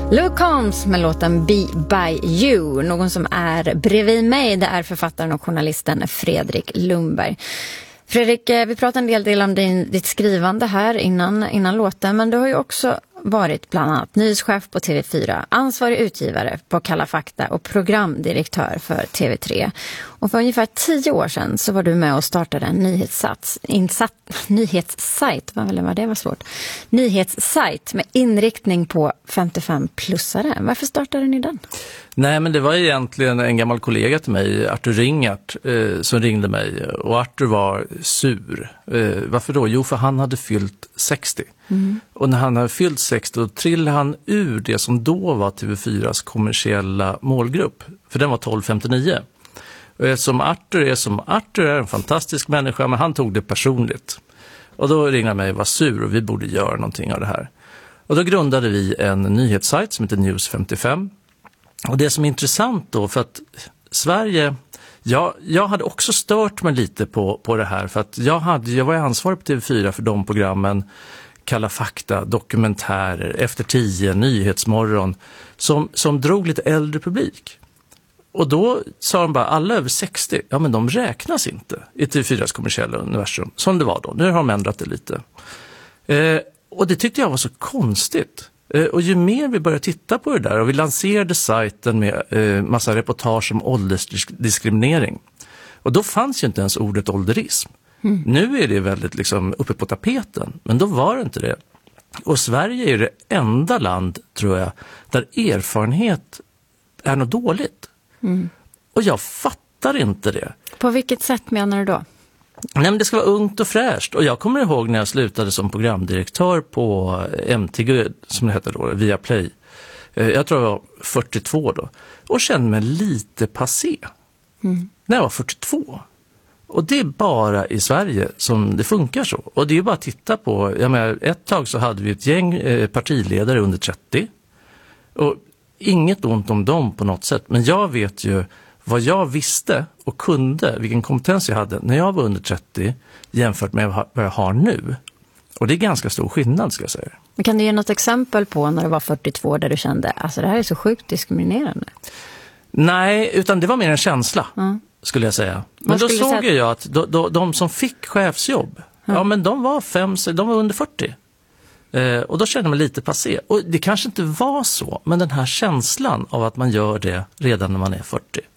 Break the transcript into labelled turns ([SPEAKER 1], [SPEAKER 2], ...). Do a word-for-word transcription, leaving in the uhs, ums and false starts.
[SPEAKER 1] Luke Combs med låten Be By You. Någon som är bredvid mig, det är författaren och journalisten Fredrik Lundberg. Fredrik, vi pratade en del, del om din, ditt skrivande här innan, innan låten, men du har ju också varit bland annat nyhetschef på T V fyra, ansvarig utgivare på Kalla fakta och programdirektör för T V tre. Och för ungefär tio år sedan så var du med och startade en nyhetssats, insatt, nyhetssajt, vad väl var det var svårt, nyhetssajt med inriktning på femtiofem-plussare. Varför startade ni den?
[SPEAKER 2] Nej, men det var egentligen en gammal kollega till mig, Arthur Ringart, eh, som ringde mig. Och Arthur var sur. Eh, varför då? Jo, för han hade fyllt sextio. Mm. Och när han hade fyllt sextio då trillade han ur det som då var T V fyras kommersiella målgrupp. För den var tolv femtionio. Och som Arthur är som Arthur är en fantastisk människa, men han tog det personligt. Och då ringde han mig och var sur och vi borde göra någonting av det här. Och då grundade vi en nyhetssajt som heter News femtiofem. Och det som är intressant då, för att Sverige, jag, jag hade också stört mig lite på, på det här. För att jag, hade, jag var ansvarig på T V fyra för de programmen, Kalla fakta, dokumentärer, Efter tio, Nyhetsmorgon, som, som drog lite äldre publik. Och då sa de bara, alla över sextio, ja men de räknas inte i T V fyras kommersiella universum, som det var då. Nu har de ändrat det lite. Eh, och det tyckte jag var så konstigt. Och ju mer vi började titta på det där, och vi lanserade sajten med eh, massa reportage om åldersdiskriminering. Och då fanns ju inte ens ordet ålderism. Mm. Nu är det väldigt liksom uppe på tapeten, men då var det inte det. Och Sverige är det enda land, tror jag, där erfarenhet är något dåligt. Mm. Och jag fattar inte det.
[SPEAKER 1] På vilket sätt menar du då?
[SPEAKER 2] Nej, men det ska vara ungt och fräscht. Och jag kommer ihåg när jag slutade som programdirektör på M T G, som det heter då, Viaplay. Jag tror jag var fyrtiotvå då. Och kände mig lite passé. Mm. När jag var fyrtiotvå. Och det är bara i Sverige som det funkar så. Och det är bara att titta på, jag menar, ett tag så hade vi ett gäng partiledare under trettio. Och inget ont om dem på något sätt. Men jag vet ju vad jag visste och kunde, vilken kompetens jag hade när jag var under trettio jämfört med vad jag har nu. Och det är ganska stor skillnad, ska jag säga.
[SPEAKER 1] Men kan du ge något exempel på när du var fyrtiotvå där du kände, alltså det här är så sjukt diskriminerande?
[SPEAKER 2] Nej, utan det var mer en känsla, mm. skulle jag säga. Men då såg säga... jag att då, då, de som fick chefsjobb, mm. ja men de var fem, de var under fyrtio. Eh, och då kände man lite passé. Och det kanske inte var så, men den här känslan av att man gör det redan när man är fyrtio.